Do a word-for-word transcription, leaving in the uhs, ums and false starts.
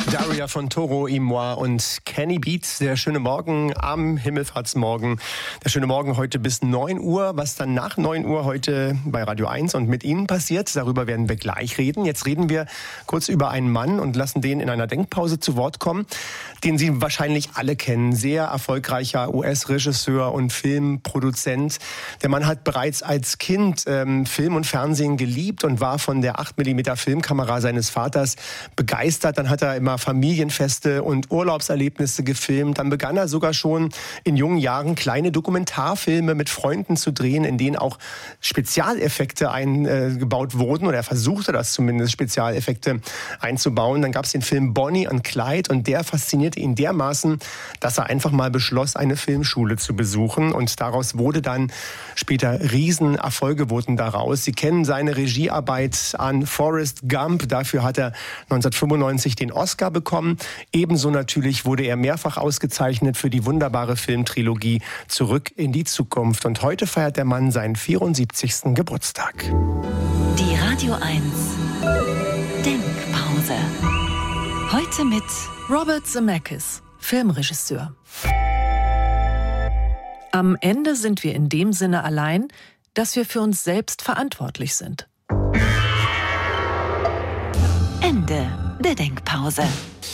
Daria von Toro y Moi und Kenny Beats. Der schöne Morgen am Himmelfahrtsmorgen. Der schöne Morgen heute bis neun Uhr. Was dann nach neun Uhr heute bei Radio eins und mit Ihnen passiert, darüber werden wir gleich reden. Jetzt reden wir kurz über einen Mann und lassen den in einer Denkpause zu Wort kommen, den Sie wahrscheinlich alle kennen. Sehr erfolgreicher U S-Regisseur und Filmproduzent. Der Mann hat bereits als Kind ähm, Film und Fernsehen geliebt und war von der acht Millimeter Filmkamera seines Vaters begeistert. Dann hat er immer Familienfeste und Urlaubserlebnisse gefilmt. Dann begann er sogar schon in jungen Jahren kleine Dokumentarfilme mit Freunden zu drehen, in denen auch Spezialeffekte eingebaut wurden, oder er versuchte das zumindest, Spezialeffekte einzubauen. Dann gab es den Film Bonnie und Clyde und der faszinierte ihn dermaßen, dass er einfach mal beschloss, eine Filmschule zu besuchen, und daraus wurde dann später Riesenerfolge wurden daraus. Sie kennen seine Regiearbeit an Forrest Gump, dafür hat er neunzehnhundertfünfundneunzig den Oscar bekommen. Ebenso natürlich wurde er mehrfach ausgezeichnet für die wunderbare Filmtrilogie Zurück in die Zukunft. Und heute feiert der Mann seinen vierundsiebzigsten Geburtstag. Die Radio eins Denkpause. Heute mit Robert Zemeckis, Filmregisseur. Am Ende sind wir in dem Sinne allein, dass wir für uns selbst verantwortlich sind. Ende der Denkpause.